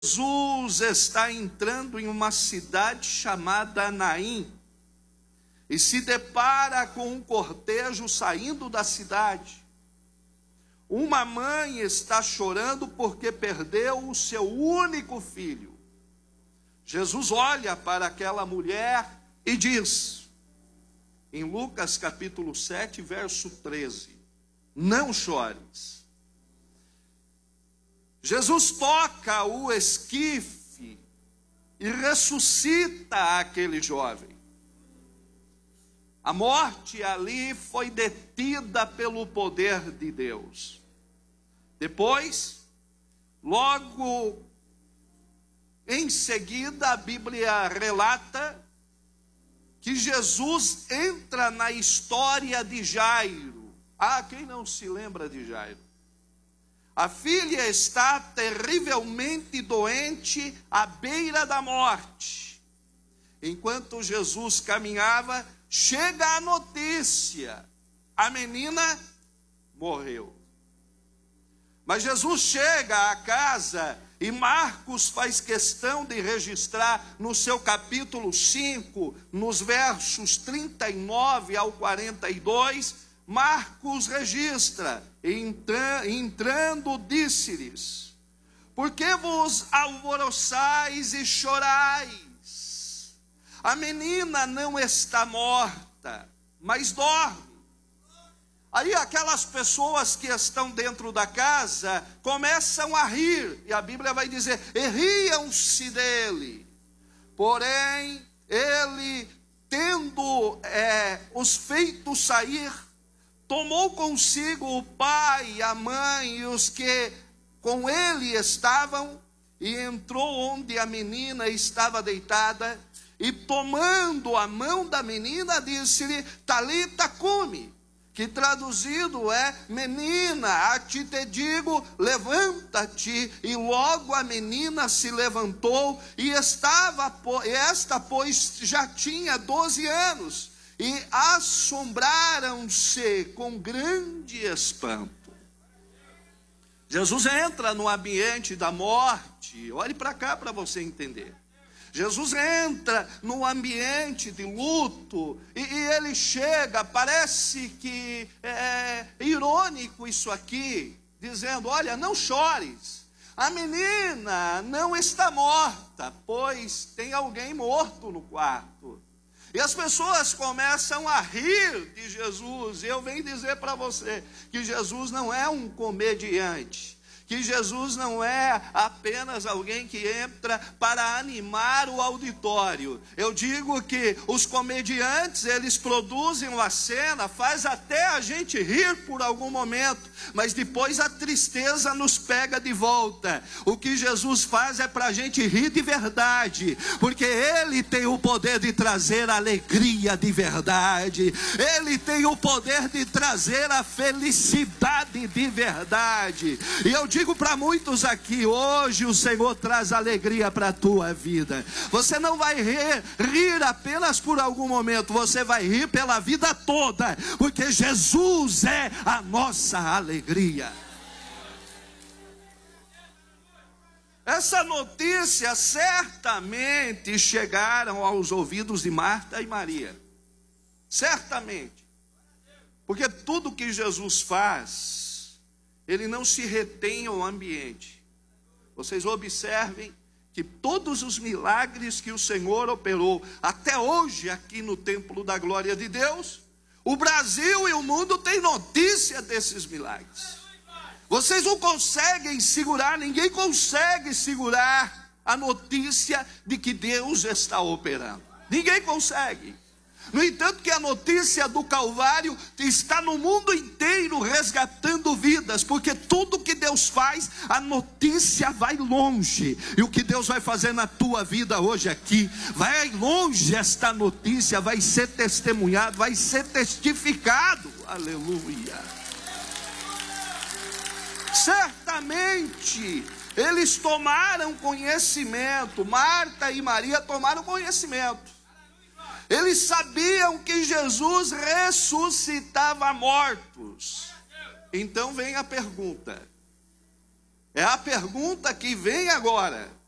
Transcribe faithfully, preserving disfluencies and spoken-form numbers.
Jesus está entrando em uma cidade chamada Naim e se depara com um cortejo saindo da cidade. Uma mãe está chorando porque perdeu o seu único filho. Jesus olha para aquela mulher e diz, em Lucas capítulo sete, verso treze, não chores. Jesus toca o esquife e ressuscita aquele jovem. A morte ali foi detida pelo poder de Deus. Depois, logo em seguida, a Bíblia relata que Jesus entra na história de Jairo. Ah, quem não se lembra de Jairo? A filha está terrivelmente doente, à beira da morte. Enquanto Jesus caminhava, chega a notícia: a menina morreu. Mas Jesus chega à casa e Marcos faz questão de registrar no seu capítulo cinco, nos versos trinta e nove ao quarenta e dois, Marcos registra, entra, entrando disse-lhes, por que vos alvoroçais e chorais? A menina não está morta, mas dorme. Aí aquelas pessoas que estão dentro da casa começam a rir, e a Bíblia vai dizer, e riam-se dele. Porém, ele, tendo é, os feito sair, tomou consigo o pai, a mãe e os que com ele estavam, e entrou onde a menina estava deitada, e tomando a mão da menina, disse-lhe, Talita cumi, que traduzido é, menina, a ti te digo, levanta-te. E logo a menina se levantou, e estava, esta pois já tinha doze anos, e assombraram-se com grande espanto. Jesus entra no ambiente da morte, olhe para cá para você entender. Jesus entra no ambiente de luto, e, e ele chega, parece que é irônico isso aqui, dizendo, olha, não chores, a menina não está morta, pois tem alguém morto no quarto. E as pessoas começam a rir de Jesus, e eu venho dizer para você, que Jesus não é um comediante, que Jesus não é apenas alguém que entra para animar o auditório. Eu digo que os comediantes, eles produzem uma cena, faz até a gente rir por algum momento, mas depois a tristeza nos pega de volta. O que Jesus faz é para a gente rir de verdade, porque Ele tem o poder de trazer alegria de verdade, Ele tem o poder de trazer a felicidade de verdade. E eu digo Digo para muitos aqui, hoje o Senhor traz alegria para a tua vida. Você não vai rir, rir apenas por algum momento, você vai rir pela vida toda, porque Jesus é a nossa alegria. Essa notícia certamente chegaram aos ouvidos de Marta e Maria. Certamente. Porque tudo que Jesus faz, ele não se retém ao ambiente. Vocês observem que todos os milagres que o Senhor operou até hoje aqui no templo da glória de Deus, o Brasil e o mundo têm notícia desses milagres. Vocês não conseguem segurar, ninguém consegue segurar a notícia de que Deus está operando. Ninguém consegue. No entanto, que a notícia do Calvário está no mundo inteiro resgatando vidas, porque tudo que Deus faz, a notícia vai longe. E o que Deus vai fazer na tua vida hoje aqui, vai longe esta notícia, vai ser testemunhado, vai ser testificado. Aleluia. Certamente eles tomaram conhecimento, Marta e Maria tomaram conhecimento. Eles sabiam que Jesus ressuscitava mortos. Então vem a pergunta. É a pergunta que vem agora.